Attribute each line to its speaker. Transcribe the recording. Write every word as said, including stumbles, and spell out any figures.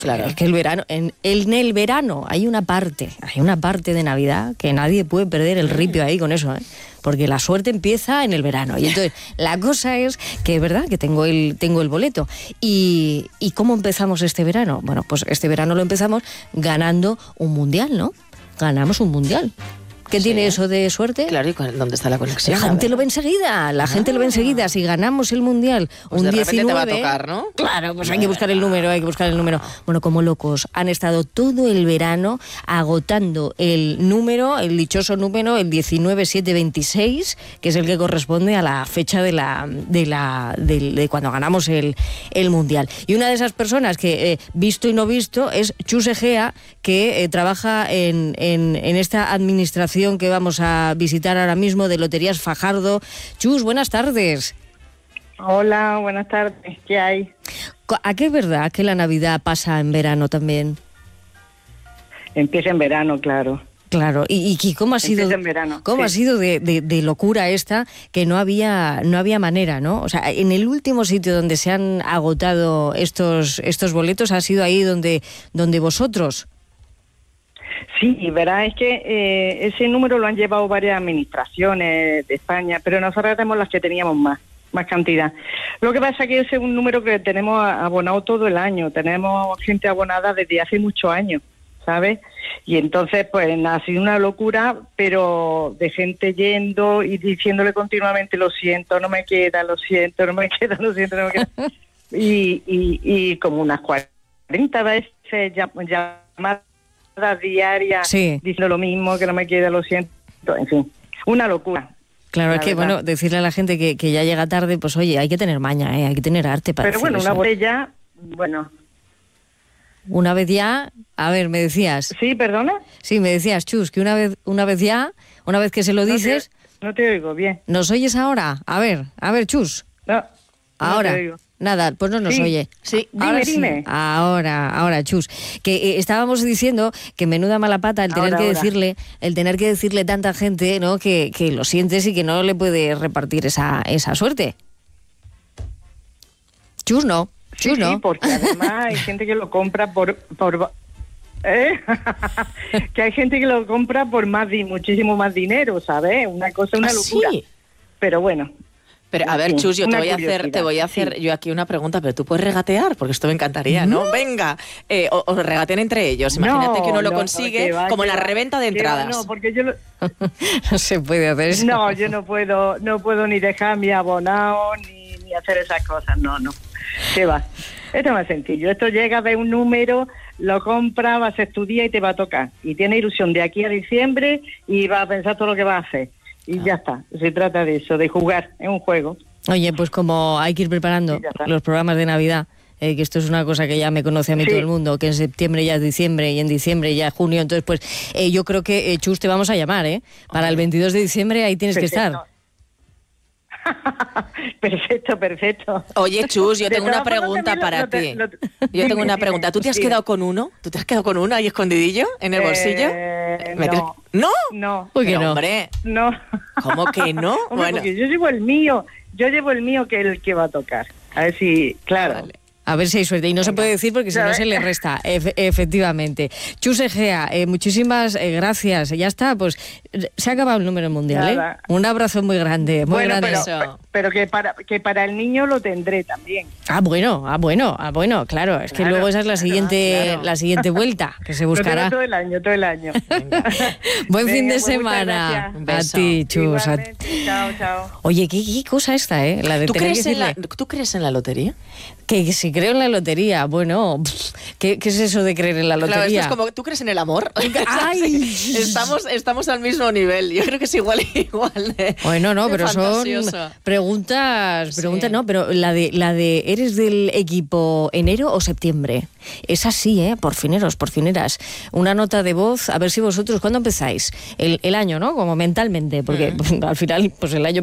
Speaker 1: Claro.
Speaker 2: Es que el verano, en el, en el verano hay una parte, hay una parte de Navidad que nadie puede perder el ripio ahí con eso, ¿eh? Porque la suerte empieza en el verano. Y entonces, la cosa es que, ¿verdad?, que tengo el, tengo el boleto. Y, ¿Y cómo empezamos este verano? Bueno, pues este verano lo empezamos ganando un mundial, ¿no? Ganamos un mundial. ¿Qué sí. tiene eso de suerte?
Speaker 1: Claro, ¿y dónde está la conexión?
Speaker 2: La gente lo ve enseguida, la ah. gente lo ve enseguida. Si ganamos el Mundial
Speaker 1: pues
Speaker 2: un
Speaker 1: de
Speaker 2: diecinueve...
Speaker 1: te va a tocar, ¿no?
Speaker 2: Claro, pues hay que buscar el número, hay que buscar el número. Bueno, como locos, han estado todo el verano agotando el número, el dichoso número, el diecinueve siete veintiséis, que es el que corresponde a la fecha de la de la de, de cuando ganamos el, el Mundial. Y una de esas personas que, eh, visto y no visto, es Chus Egea, que eh, trabaja en, en, en esta administración que vamos a visitar ahora mismo de Loterías Fajardo. Chus, buenas tardes.
Speaker 3: Hola, buenas tardes. ¿Qué hay?
Speaker 2: ¿A qué es verdad que la Navidad pasa en verano también?
Speaker 3: Empieza en verano, claro.
Speaker 2: Claro, y, y cómo ha sido,
Speaker 3: Empieza en verano,
Speaker 2: cómo
Speaker 3: sí.
Speaker 2: ha sido de, de, de locura esta, que no había, no había manera, ¿no? O sea, en el último sitio donde se han agotado estos, estos boletos ha sido ahí donde, donde vosotros.
Speaker 3: Sí, y verá, es que eh, ese número lo han llevado varias administraciones de España, pero nosotros éramos las que teníamos más, más cantidad. Lo que pasa es que ese es un número que tenemos abonado todo el año, tenemos gente abonada desde hace muchos años, ¿sabes? Y entonces, pues, ha sido una locura, pero de gente yendo y diciéndole continuamente, lo siento, no me queda, lo siento, no me queda, lo siento, no me queda. y, y, y como unas cuarenta veces llamadas diaria
Speaker 2: sí.
Speaker 3: diciendo lo mismo, que no me queda, lo siento, en fin, una locura.
Speaker 2: Claro, es que, verdad. bueno, decirle a la gente que, que ya llega tarde, pues oye, hay que tener maña, ¿eh? Hay que tener arte para
Speaker 3: Pero bueno,
Speaker 2: eso.
Speaker 3: una botella, bueno.
Speaker 2: Una vez ya, a ver, me decías.
Speaker 3: Sí, ¿perdona?
Speaker 2: Sí, me decías, Chus, que una vez, una vez ya, una vez que se lo dices...
Speaker 3: No te, no te oigo bien.
Speaker 2: ¿Nos oyes ahora? A ver, a ver, Chus.
Speaker 3: No,
Speaker 2: ahora.
Speaker 3: No te oigo.
Speaker 2: Nada, pues no nos
Speaker 3: sí.
Speaker 2: oye.
Speaker 3: Sí, dime,
Speaker 2: ahora
Speaker 3: dime.
Speaker 2: Sí. Ahora, ahora, Chus. Que eh, estábamos diciendo que menuda mala pata el tener
Speaker 3: ahora,
Speaker 2: que
Speaker 3: ahora.
Speaker 2: decirle, el tener que decirle tanta gente, ¿no? Que, que lo sientes y que no le puede repartir esa, esa suerte. Chus no. Chus
Speaker 3: sí,
Speaker 2: no.
Speaker 3: Sí, porque además hay gente que lo compra por, por ¿eh? que hay gente que lo compra por más di, muchísimo más dinero, ¿sabes? Una cosa, una
Speaker 1: ¿Ah,
Speaker 3: locura.
Speaker 1: Sí?
Speaker 3: Pero bueno.
Speaker 1: Pero a ver, Chus, yo te voy a hacer, te voy a hacer
Speaker 3: sí.
Speaker 1: yo aquí una pregunta, pero tú puedes regatear, porque esto me encantaría, ¿no? Mm. Venga, eh, o, o regatean entre ellos. Imagínate
Speaker 3: no,
Speaker 1: que uno lo
Speaker 3: no,
Speaker 1: consigue,
Speaker 3: va,
Speaker 1: como la
Speaker 3: va,
Speaker 1: reventa de entradas.
Speaker 3: Va, no, porque yo lo...
Speaker 2: no se puede hacer eso.
Speaker 3: No, yo no puedo, no puedo ni dejar mi abonado ni, ni hacer esas cosas, no, no. ¿Qué va? Esto es más sencillo. Esto llega, ve un número, lo compra, vas a estudiar y te va a tocar. Y tiene ilusión de aquí a diciembre y va a pensar todo lo que va a hacer. Y ah. ya está. Se trata de eso, de jugar. Es un juego.
Speaker 2: Oye, pues como hay que ir preparando sí, los programas de Navidad, eh, que esto es una cosa que ya me conoce a mí sí. todo el mundo, que en septiembre ya es diciembre y en diciembre ya es junio, entonces pues eh, yo creo que, eh, Chus, te vamos a llamar, ¿eh? Para el veintidós de diciembre ahí tienes perfecto. que estar.
Speaker 3: Perfecto, perfecto.
Speaker 1: Oye, Chus, yo tengo una pregunta lo, para lo, ti. Lo, lo, yo dime, tengo una pregunta. Dime, ¿Tú te has dime. quedado con uno? ¿Tú te has quedado con uno ahí escondidillo en el bolsillo?
Speaker 3: Eh, no.
Speaker 1: ¿No?
Speaker 3: No.
Speaker 2: Uy, que
Speaker 1: Pero,
Speaker 2: no.
Speaker 1: Hombre.
Speaker 3: No.
Speaker 1: ¿Cómo que no?
Speaker 3: Hombre,
Speaker 1: bueno.
Speaker 3: Porque yo llevo el mío. Yo llevo el mío que es el que va a tocar. A ver si, claro. Vale.
Speaker 2: A ver si hay suerte. Y no Venga. se puede decir porque si no se le resta, Efe, efectivamente. Chus Egea, eh, muchísimas eh, gracias. Ya está, pues se ha acabado el número mundial, ¿eh? Un abrazo muy grande, muy
Speaker 3: bueno,
Speaker 2: grande.
Speaker 3: Pero, pero que para que para el niño lo tendré también.
Speaker 2: Ah, bueno, ah, bueno, ah, bueno, claro. Es claro, que luego esa es la siguiente, claro. la siguiente vuelta que se buscará.
Speaker 3: Todo el año, todo el año.
Speaker 2: Buen
Speaker 3: Venga,
Speaker 2: fin de
Speaker 3: pues
Speaker 2: semana.
Speaker 1: Un beso.
Speaker 2: A ti, Chus. A...
Speaker 3: Chao, chao.
Speaker 2: Oye, ¿qué, qué cosa esta, ¿eh? La de
Speaker 1: ¿Tú,
Speaker 2: tener
Speaker 1: crees
Speaker 2: que decirle...
Speaker 1: en la, ¿Tú crees en la lotería?
Speaker 2: Que si creo en la lotería, bueno, ¿qué, qué es eso de creer en la lotería?
Speaker 1: Claro, esto es como, ¿tú crees en el amor?
Speaker 2: ¡Ay!
Speaker 1: estamos, estamos al mismo nivel, yo creo que es igual, igual de
Speaker 2: Bueno, no,
Speaker 1: de
Speaker 2: pero
Speaker 1: fantasioso.
Speaker 2: son preguntas, preguntas
Speaker 1: sí.
Speaker 2: no, pero la de, la de, ¿eres del equipo enero o septiembre? Es así, ¿eh? Por fineros, por fineras. Una nota de voz, a ver si vosotros, ¿cuándo empezáis? El, el año, ¿no? Como mentalmente, porque mm. pues, al final, pues el año